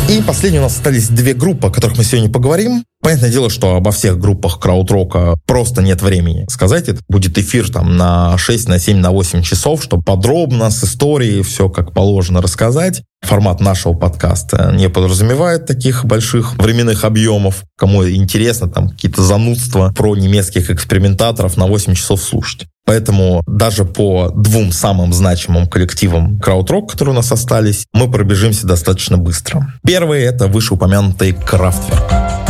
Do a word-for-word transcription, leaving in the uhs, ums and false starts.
И последние у нас остались две группы, о которых мы сегодня поговорим. Понятное дело, что обо всех группах краудрока просто нет времени сказать. Это будет эфир там на шесть, на семь, на восемь часов, чтобы подробно, с историей, все как положено рассказать. Формат нашего подкаста не подразумевает таких больших временных объемов. Кому интересно, там какие-то занудства про немецких экспериментаторов на восемь часов слушать. Поэтому даже по двум самым значимым коллективам краудрок, которые у нас остались, мы пробежимся достаточно быстро. Первый — это вышеупомянутый Kraftwerk.